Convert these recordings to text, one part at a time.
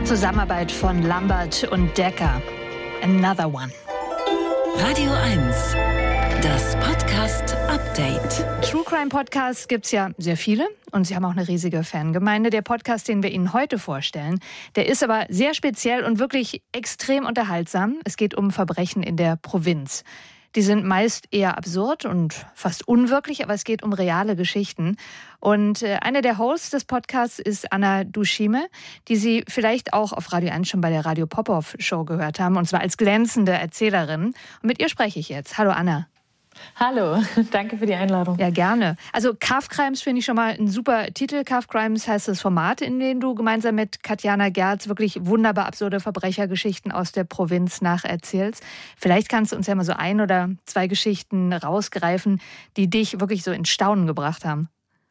Zusammenarbeit von Lambert und Decker. Another One. Radio 1, das Podcast-Update. True Crime Podcasts gibt es ja sehr viele und sie haben auch eine riesige Fangemeinde. Der Podcast, den wir Ihnen heute vorstellen, der ist aber sehr speziell und wirklich extrem unterhaltsam. Es geht um Verbrechen in der Provinz. Die sind meist eher absurd und fast unwirklich, aber es geht um reale Geschichten. Und eine der Hosts des Podcasts ist Anna Dushime, die Sie vielleicht auch auf Radio 1 schon bei der Radio Popov Show gehört haben, und zwar als glänzende Erzählerin. Und mit ihr spreche ich jetzt. Hallo Anna. Hallo, danke für die Einladung. Ja, gerne. Also Calf Crimes finde ich schon mal ein super Titel. Calf Crimes heißt das Format, in dem du gemeinsam mit Katjana Gerz wirklich wunderbar absurde Verbrechergeschichten aus der Provinz nacherzählst. Vielleicht kannst du uns ja mal so ein oder zwei Geschichten rausgreifen, die dich wirklich so in Staunen gebracht haben.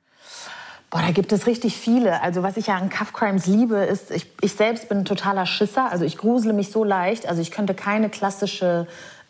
Boah, da gibt es richtig viele. Also was ich ja an Calf Crimes liebe, ist, ich selbst bin ein totaler Schisser. Also ich grusele mich so leicht. Also ich könnte keinen klassischen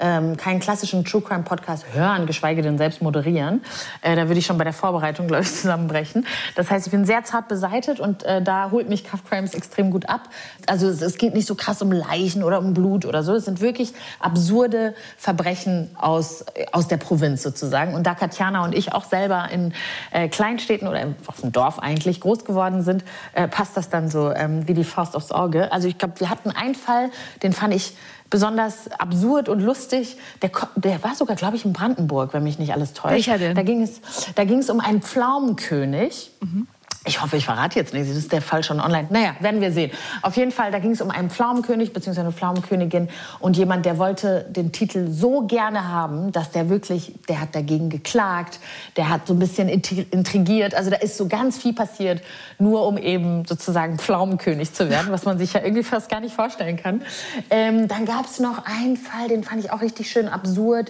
True Crime Podcast hören, geschweige denn selbst moderieren. Da würde ich schon bei der Vorbereitung, glaube ich, zusammenbrechen. Das heißt, ich bin sehr zart beseitet und da holt mich Calf Crimes extrem gut ab. Also es geht nicht so krass um Leichen oder um Blut oder so. Es sind wirklich absurde Verbrechen aus der Provinz sozusagen. Und da Katjana und ich auch selber in Kleinstädten oder auf dem Dorf eigentlich groß geworden sind, passt das dann so wie die Faust aufs Auge. Also ich glaube, wir hatten einen Fall, den fand ich besonders absurd und lustig. Der war sogar, glaube ich, in Brandenburg, wenn mich nicht alles täuscht. Welcher denn? Da ging es um einen Pflaumenkönig. Mhm. Ich hoffe, ich verrate jetzt nicht, das ist der Fall schon online. Naja, werden wir sehen. Auf jeden Fall, da ging es um einen Pflaumenkönig bzw. eine Pflaumenkönigin und jemand, der wollte den Titel so gerne haben, dass der hat dagegen geklagt, der hat so ein bisschen intrigiert. Also da ist so ganz viel passiert, nur um eben sozusagen Pflaumenkönig zu werden, was man sich ja irgendwie fast gar nicht vorstellen kann. Dann gab es noch einen Fall, den fand ich auch richtig schön absurd.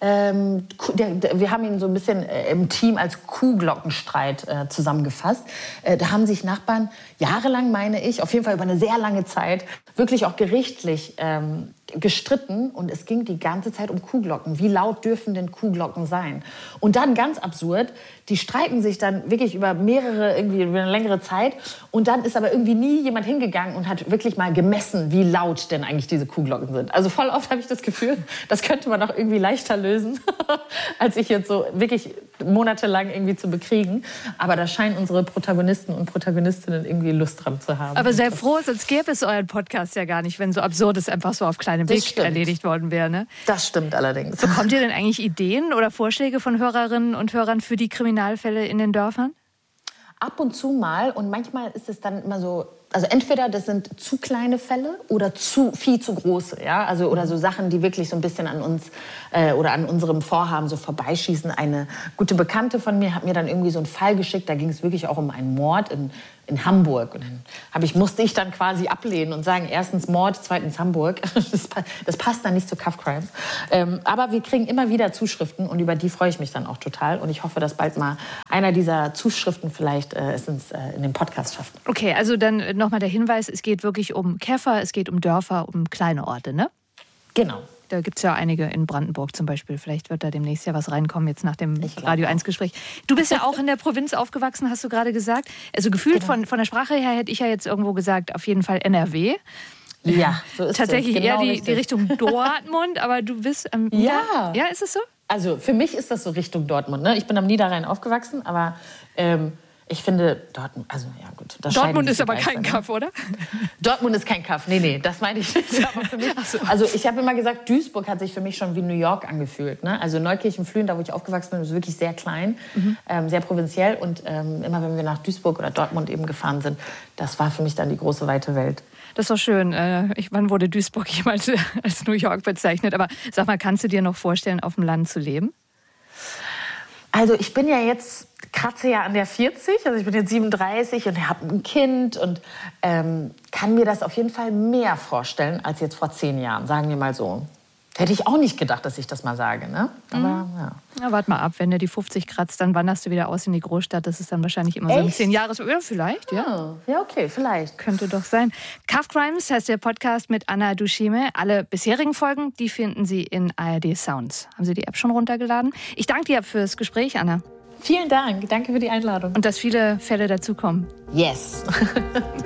Wir haben ihn so ein bisschen im Team als Kuhglockenstreit zusammengefasst. Da haben sich Nachbarn jahrelang, meine ich, auf jeden Fall über eine sehr lange Zeit, wirklich auch gerichtlich gestritten. Und es ging die ganze Zeit um Kuhglocken. Wie laut dürfen denn Kuhglocken sein? Und dann ganz absurd, die streiten sich dann wirklich über eine längere Zeit. Und dann ist aber irgendwie nie jemand hingegangen und hat wirklich mal gemessen, wie laut denn eigentlich diese Kuhglocken sind. Also voll oft habe ich das Gefühl, das könnte man doch irgendwie leichter lösen, als ich jetzt so wirklich monatelang irgendwie zu bekriegen. Aber da scheinen unsere Protagonisten und Protagonistinnen irgendwie Lust dran zu haben. Aber sehr froh, sonst gäbe es euren Podcast ja gar nicht, wenn so Absurdes einfach so auf kleinem Weg erledigt worden wäre. Ne? Das stimmt allerdings. Bekommt ihr denn eigentlich Ideen oder Vorschläge von Hörerinnen und Hörern für die Kriminalfälle in den Dörfern? Ab und zu mal. Und manchmal ist es dann immer so, also entweder das sind zu kleine Fälle oder viel zu große, ja, also oder so Sachen, die wirklich so ein bisschen an uns oder an unserem Vorhaben so vorbeischießen. Eine gute Bekannte von mir hat mir dann irgendwie so einen Fall geschickt, da ging es wirklich auch um einen Mord in Hamburg. Und dann musste ich dann quasi ablehnen und sagen, erstens Mord, zweitens Hamburg. Das passt dann nicht zu Calf Crimes. Aber wir kriegen immer wieder Zuschriften und über die freue ich mich dann auch total. Und ich hoffe, dass bald mal einer dieser Zuschriften vielleicht es in den Podcast schafft. Okay, also dann nochmal der Hinweis, es geht wirklich um Käfer, es geht um Dörfer, um kleine Orte, ne? Genau. Da gibt es ja einige in Brandenburg zum Beispiel. Vielleicht wird da demnächst ja was reinkommen, jetzt nach dem Radio 1-Gespräch. Du bist ja auch in der Provinz aufgewachsen, hast du gerade gesagt. Also gefühlt von der Sprache her hätte ich ja jetzt irgendwo gesagt, auf jeden Fall NRW. Ja, so ist tatsächlich es. Genau eher die Richtung Dortmund, aber du bist ja, ist es so? Also für mich ist das so Richtung Dortmund. Ne? Ich bin am Niederrhein aufgewachsen, aber ich finde Dortmund, also ja gut. Dortmund ist aber kein Kaff, oder? Dortmund ist kein Kaff, nee, das meine ich nicht. Aber für mich, also ich habe immer gesagt, Duisburg hat sich für mich schon wie New York angefühlt. Ne? Also Neukirchen-Flühen, da wo ich aufgewachsen bin, ist wirklich sehr klein, sehr provinziell. Und immer wenn wir nach Duisburg oder Dortmund eben gefahren sind, das war für mich dann die große, weite Welt. Das ist doch schön. Wann wurde Duisburg jemals als New York bezeichnet? Aber sag mal, kannst du dir noch vorstellen, auf dem Land zu leben? Also ich bin ja jetzt, kratze ja an der 40, also ich bin jetzt 37 und habe ein Kind und kann mir das auf jeden Fall mehr vorstellen als jetzt vor 10 Jahren, sagen wir mal so. Hätte ich auch nicht gedacht, dass ich das mal sage, ne? Aber ja, warte mal ab, wenn du die 50 kratzt, dann wanderst du wieder aus in die Großstadt. Das ist dann wahrscheinlich immer so ein 10 Jahres... Ja, vielleicht, ja. Ja, okay, vielleicht. Könnte doch sein. Calf Crimes heißt der Podcast mit Anna Dushime. Alle bisherigen Folgen, die finden Sie in ARD Sounds. Haben Sie die App schon runtergeladen? Ich danke dir fürs Gespräch, Anna. Vielen Dank. Danke für die Einladung. Und dass viele Fälle dazukommen. Yes.